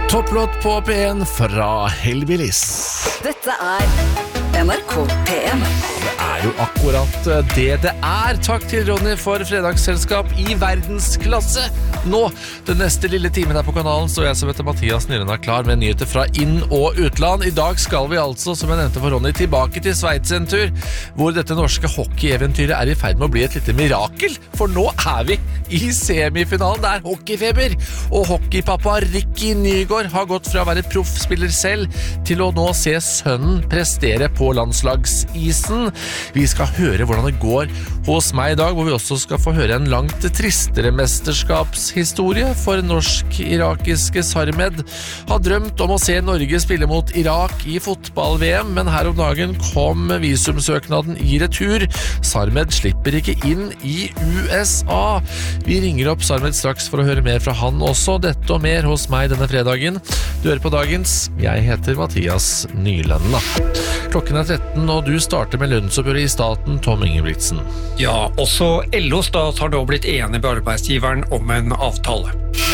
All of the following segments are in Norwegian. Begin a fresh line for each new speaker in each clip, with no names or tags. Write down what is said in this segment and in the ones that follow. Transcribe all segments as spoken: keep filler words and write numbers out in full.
Topplåt på P en fra Hellbillies.
Dette er N R K P en.
Det er jo akkurat det det er. Takk til Ronny for fredagsselskap i verdensklasse. Nå, den neste lille timen her på kanalen, så jeg som heter Mathias Nyrena klar med nyheter fra inn- og utland. I dag skal vi altså, som jeg nevnte for Ronny, tilbake til Sveits en tur, hvor dette norske hockeyeventyret er i ferd med å bli et lite mirakel. For nå er vi i semifinalen. Det er hockeyfeber. Og hockeypappa Ricky Nygaard har gått fra å være proffspiller selv til å nå se sønnen prestere på landslagsisen. Vi skal høre hvordan det går hos meg i dag, hvor vi også skal få høre en langt tristere mesterskapshistorie, for norsk-irakiske Sarmed har drømt om å se Norge spille mot Irak i fotball-V M, men her om dagen kom visumsøknaden i retur. Sarmed slipper ikke inn i U S A. Vi ringer opp Sarmed straks for å høre mer fra han også. Dette og mer hos meg denne fredagen. Du hører på dagens. Jeg heter Mathias Nylenda. Klokken er tretten, og du starter med lønnsoppgjøret i staten, Tom Ingebrigtsen.
Ja, også L O Stat har nå blitt enig med arbeidsgiveren om en avtale.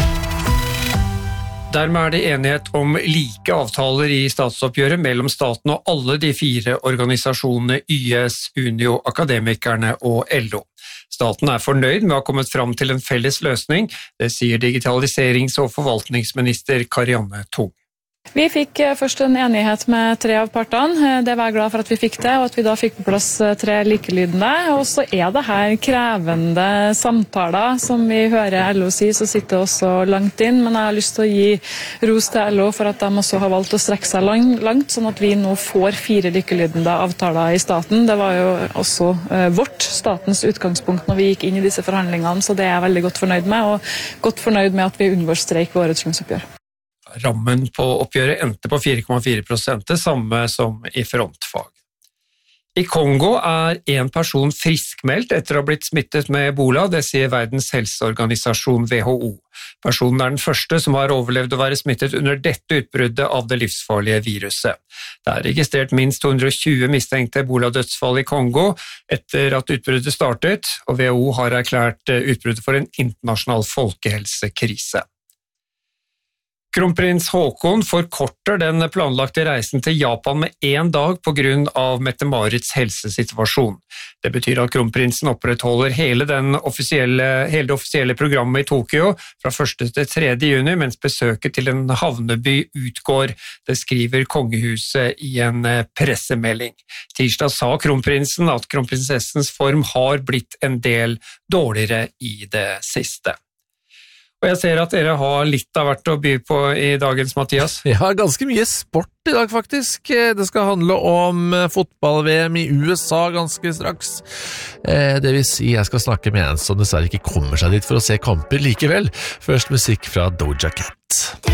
Dermed er det enighet om like avtaler i statsoppgjøret mellom staten og alle de fire organisasjonene Y S, Unio, Akademikerne og L O. Staten er fornøyd med å ha kommet fram til en felles løsning, det sier digitaliserings- og forvaltningsminister Karianne Tung.
Vi fikk først en enighet med tre av partene. Det var jeg glad for at vi fikk det, og at vi da fikk på plass tre likelydende. Og så er det her krevende samtaler, som vi hører L O si, så sitter også langt inn. Men jeg har lyst til å gi ros til L O for at de også har valgt å strekke seg langt, sånn at vi nå får fire likelydende avtaler i staten. Det var jo også vårt, statens utgangspunkt når vi gikk inn i disse forhandlingene, så det er jeg veldig godt fornøyd med, og godt fornøyd med at vi unngår streik ved årets lønnsoppgjør.
Rammen på oppgjøret endte på fire komma fire prosent, det samme som i frontfag. I Kongo er en person friskmeldt etter å ha blitt smittet med Ebola, det sier Verdens helseorganisasjon W H O. Personen er den første som har overlevd å være smittet under dette utbruddet av det livsfarlige viruset. Det er registrert minst to hundre og tjue mistenkte Ebola-dødsfall i Kongo etter at utbruddet startet, og W H O har erklært utbruddet for en internasjonal folkehelsekrise. Kronprins Haakon forkorter den planlagte reisen til Japan med en dag på grunn av Mette-Marits helsesituasjon. Det betyr at kronprinsen opprettholder hele, den offisielle, hele det offisielle programmet i Tokyo fra første til tredje juni, mens besøket til en havneby utgår. Det skriver kongehuset i en pressemelding. Tirsdag sa kronprinsen at kronprinsessens form har blitt en del dårligere i det siste. Og jeg ser at dere har litt av hvert å by på i dagens, Mathias.
Ja, ganske mye sport i dag faktisk. Det skal handle om fotball-V M i U S A ganske straks. Det vil si, jeg skal snakke med en som dessverre ikke kommer seg dit for å se kamper likevel. Først musikk fra Doja Cat.